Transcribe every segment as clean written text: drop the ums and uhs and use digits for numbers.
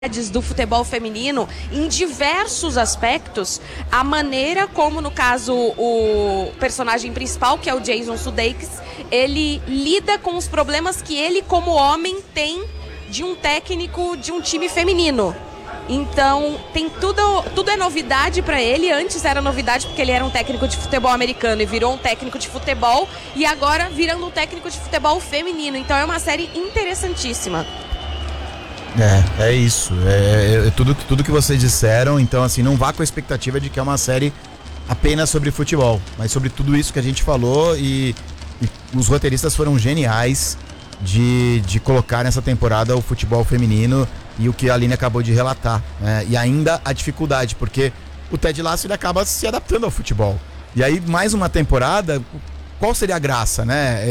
do futebol feminino em diversos aspectos, a maneira como, no caso, o personagem principal, que é o Jason Sudeikis, ele lida com os problemas que ele, como homem, tem de um técnico de um time feminino. Então, tem tudo é novidade para ele. Antes era novidade porque ele era um técnico de futebol americano e virou um técnico de futebol, e agora virando um técnico de futebol feminino. Então é uma série interessantíssima. É isso. É tudo que vocês disseram. Então, assim, não vá com a expectativa de que é uma série apenas sobre futebol, mas sobre tudo isso que a gente falou, e os roteiristas foram geniais de colocar nessa temporada o futebol feminino e o que a Aline acabou de relatar, né? E ainda a dificuldade, porque o Ted Lasso ele acaba se adaptando ao futebol. E aí, mais uma temporada, qual seria a graça, né?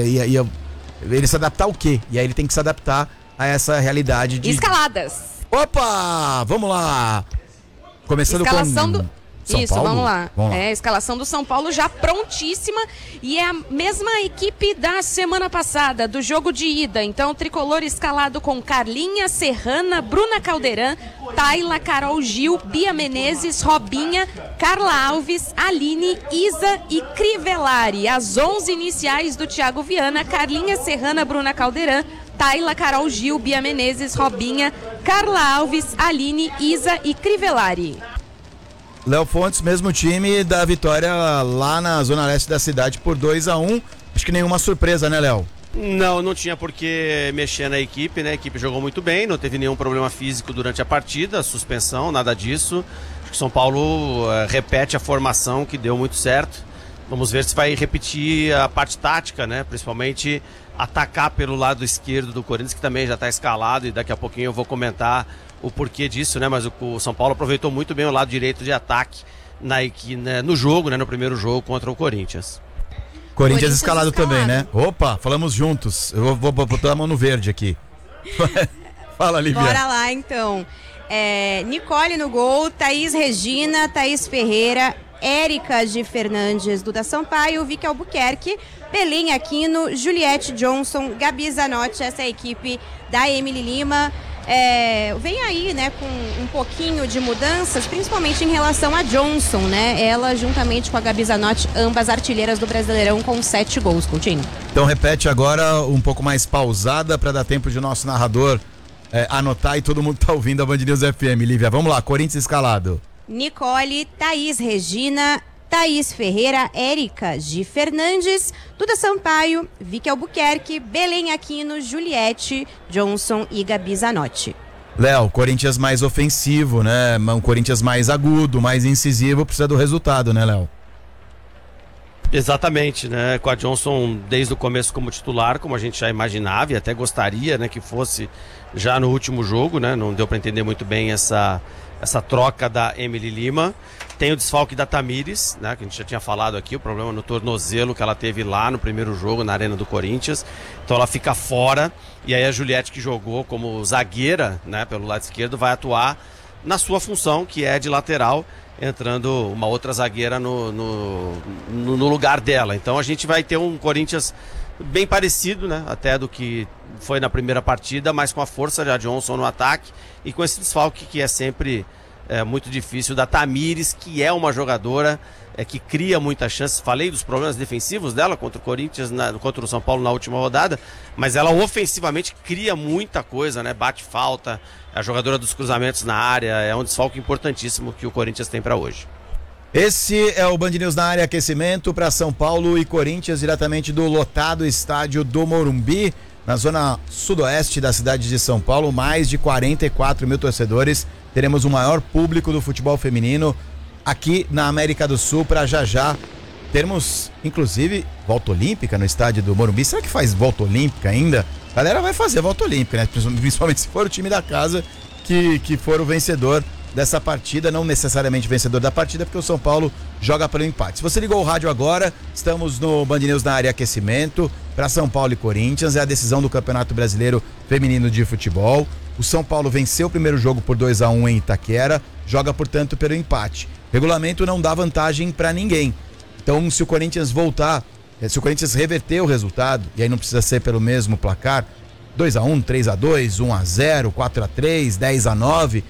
Ele se adaptar ao quê? E aí ele tem que se adaptar a essa realidade de... Escaladas. Opa! Vamos lá! Começando escalação com... São Isso, Paulo? vamos lá. Vamos lá. A escalação do São Paulo já prontíssima, e é a mesma equipe da semana passada, do jogo de ida. Então, o tricolor escalado com Carlinha, Serrana, Bruna Caldeirão, Tayla, Carol Gil, Bia Menezes, Robinha, Carla Alves, Aline, Isa e Crivellari. As 11 iniciais do Thiago Viana: Carlinha, Serrana, Bruna Caldeirão, Tayla, Carol Gil, Bia Menezes, Robinha, Carla Alves, Aline, Isa e Crivellari. Léo Fontes, mesmo time da vitória lá na zona leste da cidade por 2-1. Acho que nenhuma surpresa, né, Léo? Não tinha por que mexer na equipe, né? A equipe jogou muito bem, não teve nenhum problema físico durante a partida, suspensão, nada disso. Acho que São Paulo repete a formação que deu muito certo. Vamos ver se vai repetir a parte tática, né? Principalmente atacar pelo lado esquerdo do Corinthians, que também já está escalado, e daqui a pouquinho eu vou comentar o porquê disso, né? Mas o São Paulo aproveitou muito bem o lado direito de ataque no jogo, né? No primeiro jogo contra o Corinthians. Corinthians escalado também, né? Opa, falamos juntos. Eu vou botar a mão no verde aqui. Fala, Lívia. Bora lá, então. Nicole no gol, Thaís Regina, Thaís Ferreira, Érica de Fernandes, Duda Sampaio, Vicky Albuquerque, Belém Aquino, Juliette Johnson, Gabi Zanotti. Essa é a equipe da Emily Lima. Vem aí, né, com um pouquinho de mudanças, principalmente em relação a Johnson, né? Ela, juntamente com a Gabi Zanotti, ambas artilheiras do Brasileirão com 7 gols, Coutinho. Então repete agora um pouco mais pausada para dar tempo de nosso narrador anotar, e todo mundo tá ouvindo a Band News FM. Lívia, vamos lá, Corinthians escalado. Nicole, Thaís Regina, Thaís Ferreira, Érica de Fernandes, Duda Sampaio, Vicky Albuquerque, Belém Aquino, Juliette Johnson e Gabi Zanotti. Léo, Corinthians mais ofensivo, né? Um Corinthians mais agudo, mais incisivo, precisa do resultado, né, Léo? Exatamente, né? Com a Johnson desde o começo como titular, como a gente já imaginava e até gostaria, né, que fosse já no último jogo, né? Não deu para entender muito bem essa troca da Emily Lima. Tem o desfalque da Tamires, né, que a gente já tinha falado aqui, o problema no tornozelo que ela teve lá no primeiro jogo, na Arena do Corinthians. Então ela fica fora, e aí a Juliette, que jogou como zagueira, né, pelo lado esquerdo, vai atuar na sua função, que é de lateral, entrando uma outra zagueira no lugar dela. Então a gente vai ter um Corinthians bem parecido, né, até do que foi na primeira partida, mas com a força da Johnson no ataque e com esse desfalque que é sempre muito difícil da Tamires, que é uma jogadora que cria muitas chances. Falei dos problemas defensivos dela contra o Corinthians, contra o São Paulo na última rodada, mas ela ofensivamente cria muita coisa, né? Bate falta, é a jogadora dos cruzamentos na área, é um desfalque importantíssimo que o Corinthians tem para hoje. Esse é o Band News na área, aquecimento para São Paulo e Corinthians, diretamente do lotado estádio do Morumbi, na zona sudoeste da cidade de São Paulo. Mais de 44 mil torcedores. Teremos o maior público do futebol feminino aqui na América do Sul, para já termos, inclusive, volta olímpica no estádio do Morumbi. Será que faz volta olímpica ainda? A galera vai fazer volta olímpica, né? Principalmente se for o time da casa que for o vencedor dessa partida, não necessariamente vencedor da partida, porque o São Paulo joga pelo empate. Se você ligou o rádio agora, estamos no Band News na área aquecimento para São Paulo e Corinthians. É a decisão do Campeonato Brasileiro Feminino de Futebol. O São Paulo venceu o primeiro jogo por 2-1 em Itaquera, joga, portanto, pelo empate. Regulamento não dá vantagem para ninguém. Então, se o Corinthians voltar, se o Corinthians reverter o resultado, e aí não precisa ser pelo mesmo placar, 2-1, 3-2, 1-0, 4-3, 10-9.